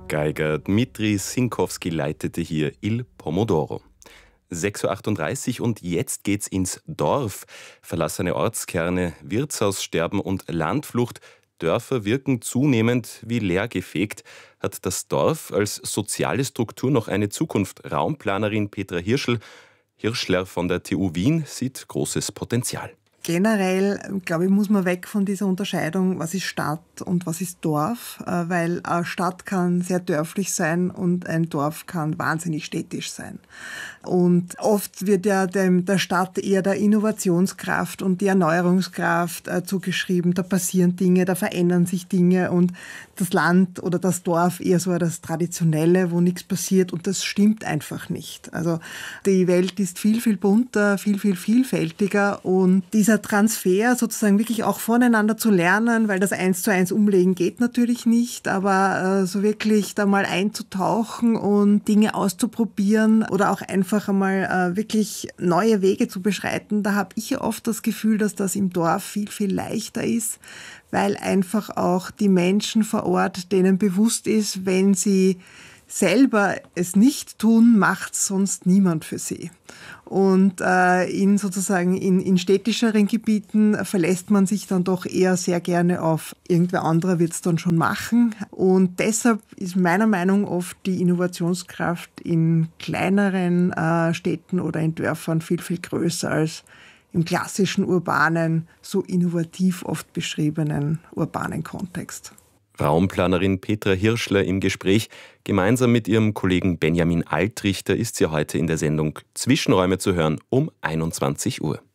Geiger Dmitri Sinkowski leitete hier Il Pomodoro. 6:38 Uhr und jetzt geht's ins Dorf. Verlassene Ortskerne, Wirtshaussterben und Landflucht. Dörfer wirken zunehmend wie leergefegt. Hat das Dorf als soziale Struktur noch eine Zukunft? Raumplanerin Petra Hirschler von der TU Wien sieht großes Potenzial. Generell, glaube ich, muss man weg von dieser Unterscheidung, was ist Stadt und was ist Dorf, weil eine Stadt kann sehr dörflich sein und ein Dorf kann wahnsinnig städtisch sein. Und oft wird ja der Stadt eher der Innovationskraft und die Erneuerungskraft zugeschrieben. Da passieren Dinge, da verändern sich Dinge und das Land oder das Dorf eher so das Traditionelle, wo nichts passiert, und das stimmt einfach nicht. Also die Welt ist viel, viel bunter, viel, viel vielfältiger, und dieser Transfer sozusagen wirklich auch voneinander zu lernen, weil das 1:1 umlegen geht natürlich nicht, aber so wirklich da mal einzutauchen und Dinge auszuprobieren oder auch einfach einmal wirklich neue Wege zu beschreiten, da habe ich oft das Gefühl, dass das im Dorf viel, viel leichter ist, weil einfach auch die Menschen vor Ort denen bewusst ist, wenn sie selber es nicht tun, macht sonst niemand für sie. Und in städtischeren Gebieten verlässt man sich dann doch eher sehr gerne auf irgendwer anderer wird es dann schon machen. Und deshalb ist meiner Meinung nach oft die Innovationskraft in kleineren Städten oder in Dörfern viel, viel größer als im klassischen urbanen, so innovativ oft beschriebenen urbanen Kontext. Raumplanerin Petra Hirschler im Gespräch. Gemeinsam mit ihrem Kollegen Benjamin Altrichter ist sie heute in der Sendung Zwischenräume zu hören um 21 Uhr.